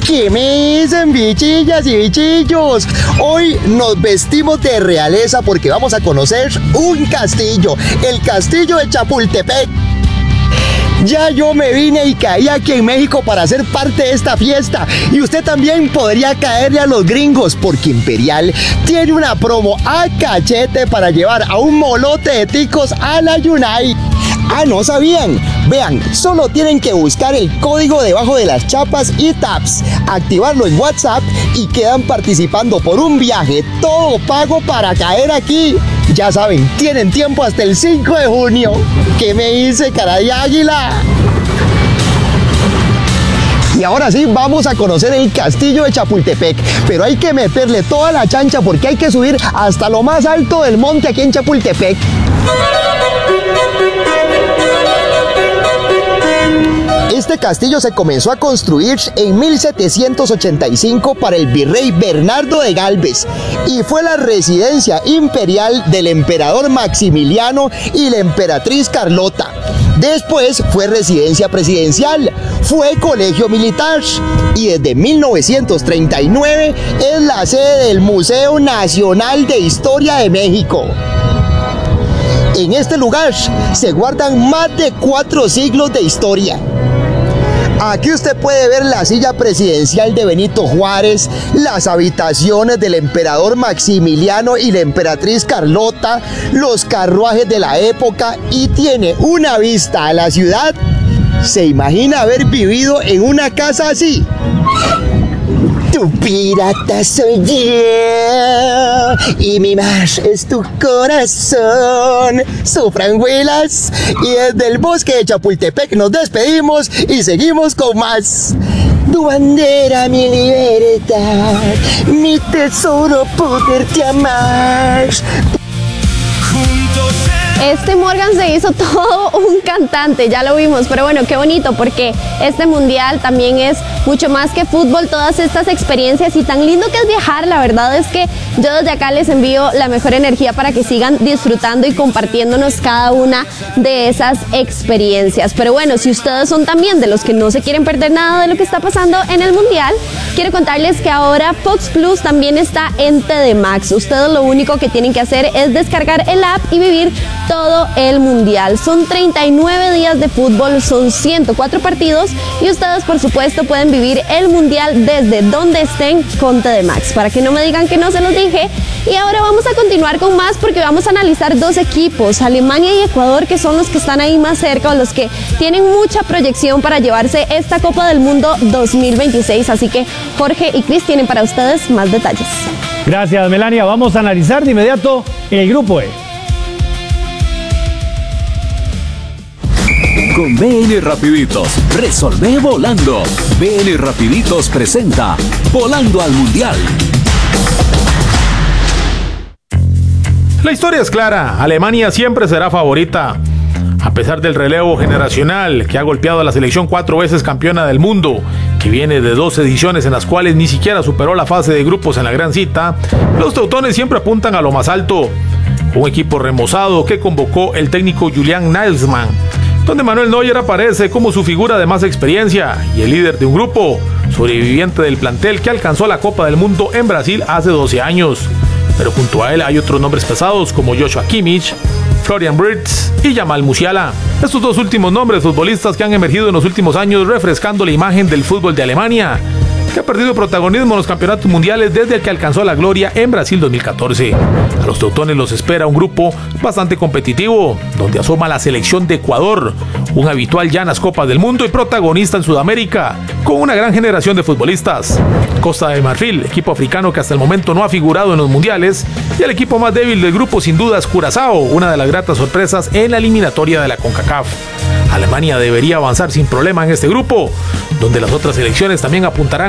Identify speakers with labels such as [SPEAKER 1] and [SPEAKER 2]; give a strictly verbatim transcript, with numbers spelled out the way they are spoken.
[SPEAKER 1] ¿Qué me dicen, bichillas y bichillos? Hoy nos vestimos de realeza porque vamos a conocer un castillo, el castillo de Chapultepec. Ya yo me vine y caí aquí en México para ser parte de esta fiesta. Y usted también podría caerle a los gringos porque Imperial tiene una promo a cachete para llevar a un molote de ticos a la Unite. Ah, ¿no sabían? Vean, solo tienen que buscar el código debajo de las chapas y tabs, activarlo en WhatsApp y quedan participando por un viaje todo pago para caer aquí. Ya saben, tienen tiempo hasta el cinco de junio. ¿Qué me dice, cara de águila? Y ahora sí, vamos a conocer el castillo de Chapultepec, pero hay que meterle toda la chancha porque hay que subir hasta lo más alto del monte aquí en Chapultepec. Este castillo se comenzó a construir en mil setecientos ochenta y cinco para el virrey Bernardo de Gálvez y fue la residencia imperial del emperador Maximiliano y la emperatriz Carlota. Después fue residencia presidencial, fue colegio militar y desde mil novecientos treinta y nueve es la sede del Museo Nacional de Historia de México. En este lugar se guardan más de cuatro siglos de historia. Aquí usted puede ver la silla presidencial de Benito Juárez, las habitaciones del emperador Maximiliano y la emperatriz Carlota, los carruajes de la época y tiene una vista a la ciudad. ¿Se imagina haber vivido en una casa así? Tu pirata soy yo y mi mar es tu corazón. Sufran huelas y desde el bosque de Chapultepec nos despedimos y seguimos con más. Tu bandera, mi libertad, mi tesoro, poderte amar.
[SPEAKER 2] Este Morgan se hizo todo un cantante, ya lo vimos, pero bueno, qué bonito porque este mundial también es mucho más que fútbol, todas estas experiencias y tan lindo que es viajar. La verdad es que yo desde acá les envío la mejor energía para que sigan disfrutando y compartiéndonos cada una de esas experiencias. Pero bueno, si ustedes son también de los que no se quieren perder nada de lo que está pasando en el mundial, quiero contarles que ahora Fox Plus también está en T D Max. Ustedes lo único que tienen que hacer es descargar el app y vivir todo el mundial. Son treinta y nueve días de fútbol, son ciento cuatro partidos y ustedes por supuesto pueden vivir el mundial desde donde estén con T D Max, para que no me digan que no se los dije. Y ahora vamos a continuar con más porque vamos a analizar dos equipos, Alemania y Ecuador, que son los que están ahí más cerca o los que tienen mucha proyección para llevarse esta Copa del Mundo dos mil veintiséis. Así que Jorge y Cris tienen para ustedes más detalles.
[SPEAKER 3] Gracias, Melania. Vamos a analizar de inmediato el grupo E.
[SPEAKER 4] Con B N Rapiditos, resolvé volando. B N Rapiditos presenta Volando al Mundial.
[SPEAKER 5] La historia es clara, Alemania siempre será favorita. A pesar del relevo generacional que ha golpeado a la selección cuatro veces campeona del mundo, que viene de dos ediciones en las cuales ni siquiera superó la fase de grupos en la gran cita, los teutones siempre apuntan a lo más alto. Un equipo remozado que convocó el técnico Julian Nagelsmann, donde Manuel Neuer aparece como su figura de más experiencia y el líder de un grupo, sobreviviente del plantel que alcanzó la Copa del Mundo en Brasil hace doce años. Pero junto a él hay otros nombres pesados como Joshua Kimmich, Florian Wirtz y Jamal Musiala. Estos dos últimos nombres futbolistas que han emergido en los últimos años refrescando la imagen del fútbol de Alemania, que ha perdido protagonismo en los campeonatos mundiales desde el que alcanzó la gloria en Brasil dos mil catorce. A los teutones los espera un grupo bastante competitivo, donde asoma la selección de Ecuador, un habitual ya en las Copas del Mundo y protagonista en Sudamérica, con una gran generación de futbolistas. Costa de Marfil, equipo africano que hasta el momento no ha figurado en los mundiales, y el equipo más débil del grupo sin duda es Curazao, una de las gratas sorpresas en la eliminatoria de la CONCACAF. Alemania debería avanzar sin problema en este grupo, donde las otras selecciones también apuntarán